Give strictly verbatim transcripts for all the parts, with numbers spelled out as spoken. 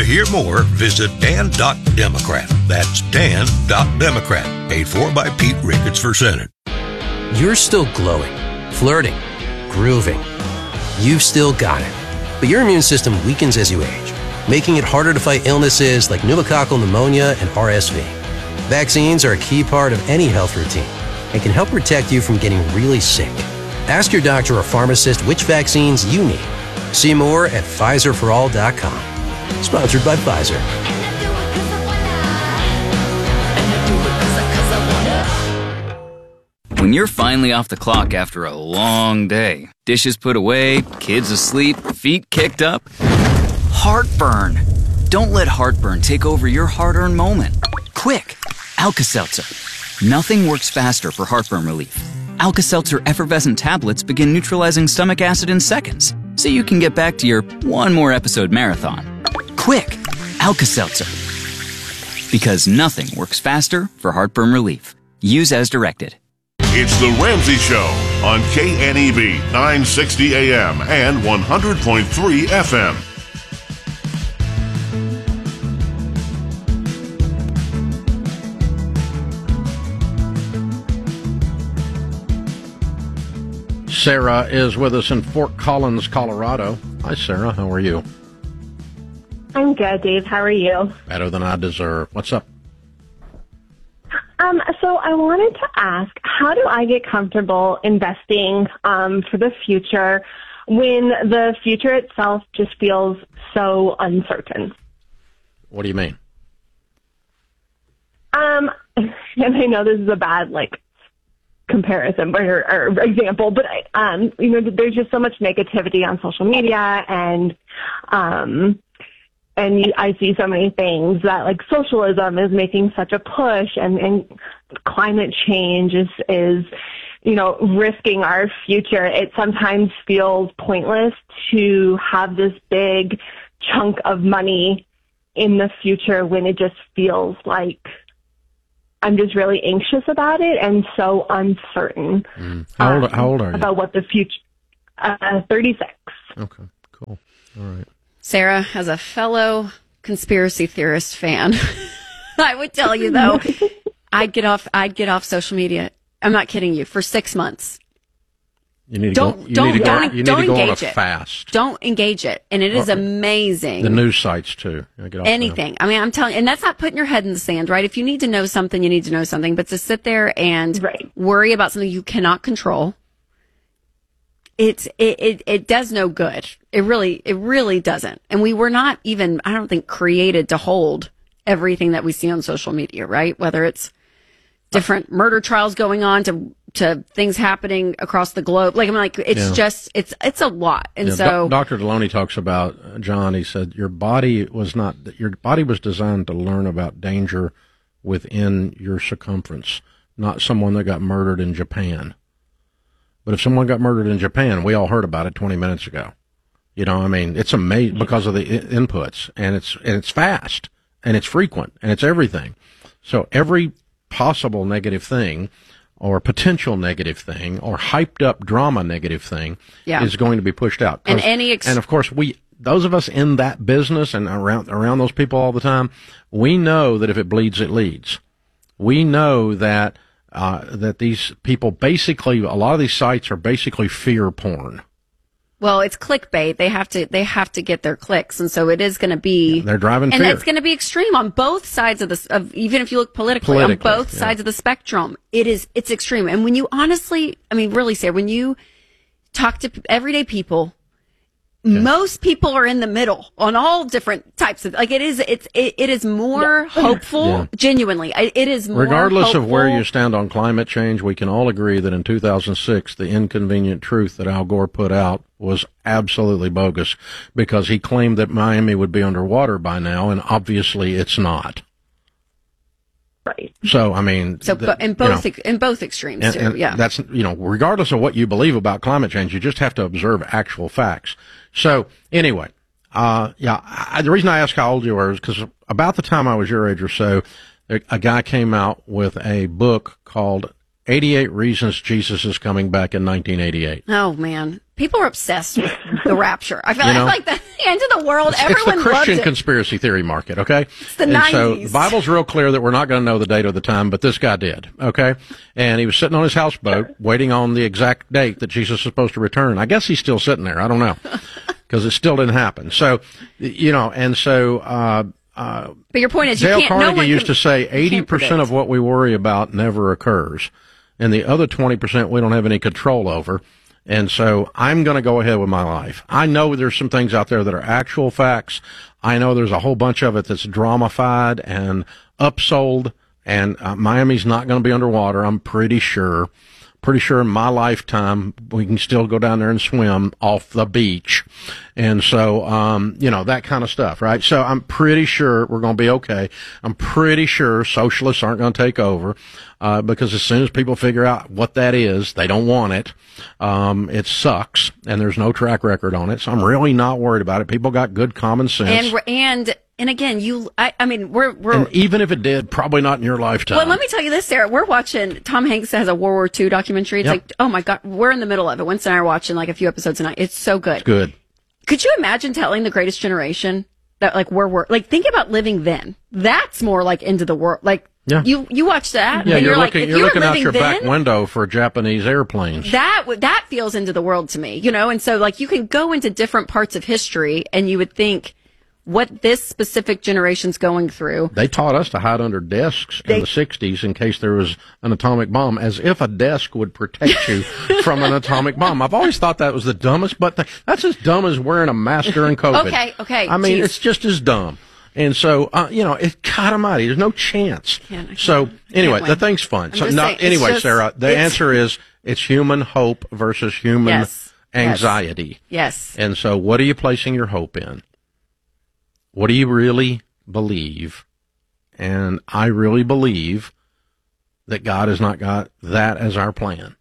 hear more, visit dan dot democrat. That's dan dot democrat. Paid for by Pete Ricketts for Senate. You're still glowing, flirting, grooving. You've still got it. But your immune system weakens as you age, making it harder to fight illnesses like pneumococcal pneumonia and R S V. Vaccines are a key part of any health routine and can help protect you from getting really sick. Ask your doctor or pharmacist which vaccines you need. See more at Pfizer for all dot com. Sponsored by Pfizer. When you're finally off the clock after a long day, dishes put away, kids asleep, feet kicked up, heartburn. Don't let heartburn take over your hard-earned moment. Quick, Alka-Seltzer. Nothing works faster for heartburn relief. Alka-Seltzer effervescent tablets begin neutralizing stomach acid in seconds, so you can get back to your one more episode marathon. Quick, Alka-Seltzer. Because nothing works faster for heartburn relief. Use as directed. It's The Ramsey Show on K N E B nine sixty A M and one hundred point three F M. Sarah is with us in Fort Collins, Colorado. Hi, Sarah. How are you? I'm good, Dave. How are you? Better than I deserve. What's up? Um, so I wanted to ask, how do I get comfortable investing um, for the future when the future itself just feels so uncertain? What do you mean? Um, and I know this is a bad, like, comparison or, or example, but, um, you know, there's just so much negativity on social media, and um, and you, I see so many things that, like, socialism is making such a push, and, and climate change is, is, you know, risking our future. It sometimes feels pointless to have this big chunk of money in the future when it just feels like I'm just really anxious about it and so uncertain. Mm. How, old, um, how old are you? About what the future, uh, thirty-six. Okay, cool. All right. Sarah, as a fellow conspiracy theorist fan, I would tell you, though, I'd get off I'd get off social media. I'm not kidding you, for six months. You need to don't, go, you don't, need to go, don't, you need don't to go on a engage it. fast. Don't engage it. And it is amazing. The news sites, too. You know, get off Anything. them. I mean, I'm telling and that's not putting your head in the sand, right? If you need to know something, you need to know something. But to sit there and right. worry about something you cannot control, it's it, it it does no good. It really it really doesn't. And we were not even, I don't think, created to hold everything that we see on social media, right? Whether it's different murder trials going on to to things happening across the globe. Like, I'm like, it's Yeah. just, it's it's a lot. And Yeah, so... Do- Doctor Deloney talks about, uh, John, he said, your body was not, your body was designed to learn about danger within your circumference, not someone that got murdered in Japan. But if someone got murdered in Japan, we all heard about it twenty minutes ago. You know, I mean, it's amazing because of the I- inputs, and it's and it's fast, and it's frequent, and it's everything. So every possible negative thing, or potential negative thing, or hyped up drama negative thing, Yeah. is going to be pushed out. And any ex- and of course, we those of us in that business and around around those people all the time, we know that if it bleeds, it leads. We know that uh, that these people basically, a lot of these sites are basically fear porn. Well, it's clickbait. They have to they have to get their clicks, and so it is going to be. Yeah, they're driving and fear. it's going to be extreme on both sides of this. Of even if you look politically, Politically, on both yeah. sides of the spectrum, it is it's extreme. And when you honestly, I mean, really, Sarah, when you talk to everyday people, Okay. most people are in the middle on all different types of. Like it is, it's it, it is more hopeful. Yeah. Genuinely, I- it is more Regardless of where hopeful. you stand on climate change, we can all agree that in two thousand six, the inconvenient truth that Al Gore put out was absolutely bogus, because he claimed that Miami would be underwater by now, and obviously it's not. Right. So, I mean, So the- bo- in you both know, ex- in both extremes and, too. and Yeah. that's, you know, regardless of what you believe about climate change, you just have to observe actual facts. So, anyway, uh, yeah, I, the reason I asked how old you were is because about the time I was your age or so, a, a guy came out with a book called eighty-eight Reasons Jesus is Coming Back in nineteen eighty-eight. Oh man, people are obsessed with the rapture. I feel, You I know? feel like that. end of the world. It's, Everyone it's the Christian loved it. conspiracy theory market, okay? It's the and nineties. So the Bible's real clear that we're not going to know the date or the time, but this guy did, okay? And he was sitting on his houseboat waiting on the exact date that Jesus is supposed to return. I guess he's still sitting there. I don't know. Because it still didn't happen. So, you know, and so, uh, uh, but your point is, you Dale can't, Carnegie no one used can, to say eighty percent of what we worry about never occurs, and the other twenty percent we don't have any control over. And so I'm going to go ahead with my life. I know there's some things out there that are actual facts. I know there's a whole bunch of it that's dramified and upsold, and uh, Miami's not going to be underwater, I'm pretty sure. Pretty sure in my lifetime we can still go down there and swim off the beach. And so, um, you know, that kind of stuff, right? So I'm pretty sure we're going to be okay. I'm pretty sure socialists aren't going to take over, uh, because as soon as people figure out what that is, they don't want it. Um, it sucks, and there's no track record on it. So I'm really not worried about it. People got good common sense. And, and, and again, you, I, I mean, we're, we're. And even if it did, probably not in your lifetime. Well, let me tell you this, Sarah. We're watching, Tom Hanks has a World War Two documentary. It's Yep. like, oh my God, we're in the middle of it. Winston and I are watching like a few episodes tonight. It's so good. It's good. Could you imagine telling the Greatest Generation that like where we're, like think about living then? That's more like into the world. Like, Yeah. you, you watch that. Yeah, and you're, you're like, looking, if you're you were looking out living your then, back window for Japanese airplanes. That w- that feels into the world to me, you know, and so like you can go into different parts of history, and you would think what this specific generation's going through. They taught us to hide under desks They- in the sixties in case there was an atomic bomb, as if a desk would protect you from an atomic bomb. I've always thought that was the dumbest, but th- that's as dumb as wearing a mask during COVID. Okay, okay, I mean, geez. it's just as dumb. And so, uh, you know, it, God almighty, there's no chance. Can't- I can't- so, anyway, win. the thing's fun. I'm So, just no, saying, it's anyway, just- Sarah, the it's- answer is it's human hope versus human Yes, anxiety. Yes. And so, what are you placing your hope in? What do you really believe? And I really believe that God has not got that as our plan.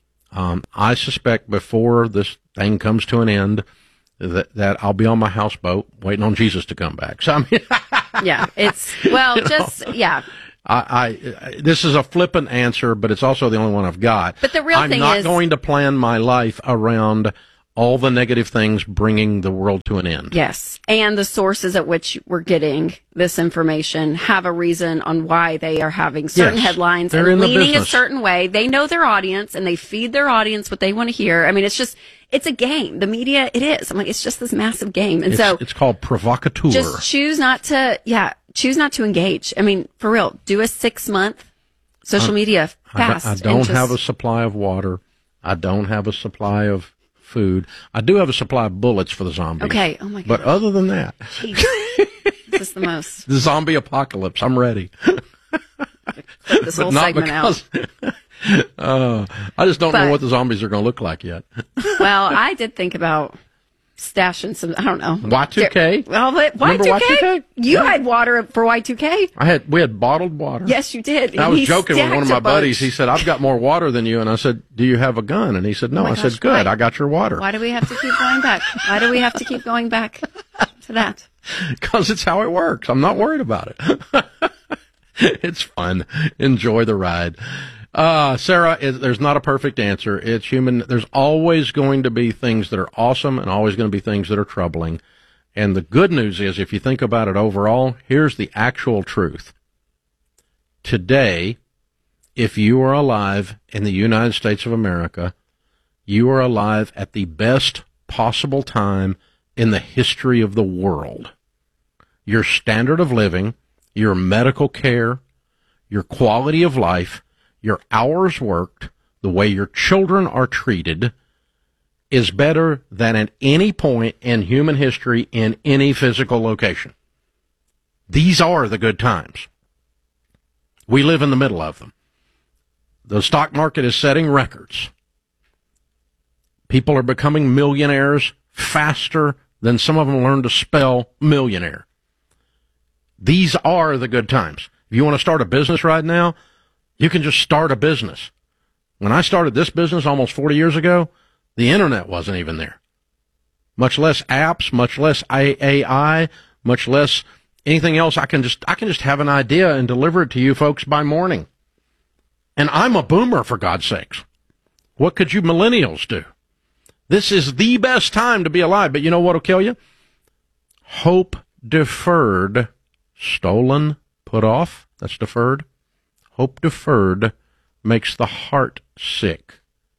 Um, I suspect before this thing comes to an end that, that I'll be on my houseboat waiting on Jesus to come back. So, I mean, Yeah, it's, well, You know. just, yeah. I, I, this is a flippant answer, but it's also the only one I've got. But the real I'm thing not is- going to plan my life around all the negative things bringing the world to an end. Yes. And the sources at which we're getting this information have a reason on why they are having certain Yes, headlines they're in and the leaning a business. certain way. They know their audience and they feed their audience what they want to hear. I mean, it's just, it's a game. The media, it is. I'm like, it's just this massive game. And It's, so it's called provocateur. just choose not to, yeah, choose not to engage. I mean, for real, do a six month social media I don't- fast. I, and don't just- have a supply of water. I don't have a supply of food. I do have a supply of bullets for the zombies. Okay. Oh my But gosh. other than that, Jeez. This is the most. the zombie apocalypse, I'm ready. This whole But not segment out. because. uh, I just don't But- know what the zombies are going to look like yet. Well, I did think about stashing some, I don't know. Y two K? Well, but Remember Y two K? Y two K? You Yeah. had water for Y two K? I had we had bottled water. Yes, you did. I And was he joking with one of stacked my a bunch. buddies. He said, "I've got more water than you," and I said, "Do you have a gun?" And he said, "No." Oh my I gosh, said, "Good, why? I got your water." Why do we have to keep going back? Why do we have to keep going back to that? Because it's how it works. I'm not worried about it. It's fun. Enjoy the ride. Uh, Sarah, it, there's not a perfect answer. It's human. There's always going to be things that are awesome and always going to be things that are troubling. And the good news is, if you think about it overall, here's the actual truth. Today, if you are alive in the United States of America, you are alive at the best possible time in the history of the world. Your standard of living, your medical care, your quality of life, your hours worked, the way your children are treated, is better than at any point in human history in any physical location. These are the good times. We live in the middle of them. The stock market is setting records. People are becoming millionaires faster than some of them learn to spell millionaire. These are the good times. If you want to start a business right now, you can just start a business. When I started this business almost forty years ago, the internet wasn't even there. Much less apps, much less A I, much less anything else. I can just, I can just have an idea and deliver it to you folks by morning. And I'm a boomer, for God's sakes. What could you millennials do? This is the best time to be alive, but you know what'll kill you? Hope deferred, stolen, put off, that's deferred. Hope deferred makes the heart sick.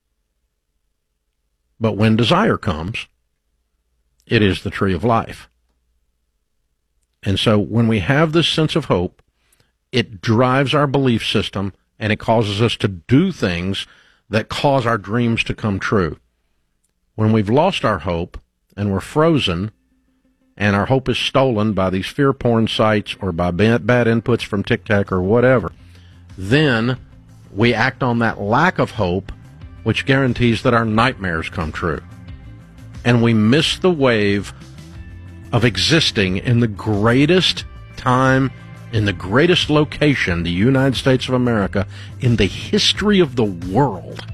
But when desire comes, it is the tree of life. And so when we have this sense of hope, it drives our belief system and it causes us to do things that cause our dreams to come true. When we've lost our hope and we're frozen and our hope is stolen by these fear porn sites or by bad, bad inputs from TikTok or whatever, then we act on that lack of hope, which guarantees that our nightmares come true. And we miss the wave of existing in the greatest time, in the greatest location, the United States of America, in the history of the world.